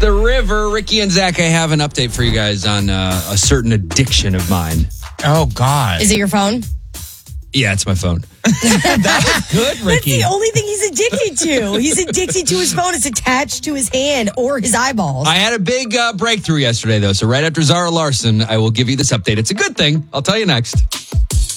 the river. Ricky and Zach, I have an update for you guys on a certain addiction of mine. Oh, God. Is it your phone? Yeah, it's my phone. That was good, Ricky. That's the only thing he's addicted to. He's addicted to his phone. It's attached to his hand or his eyeballs. I had a big breakthrough yesterday, though. So right after Zara Larson, I will give you this update. It's a good thing. I'll tell you next.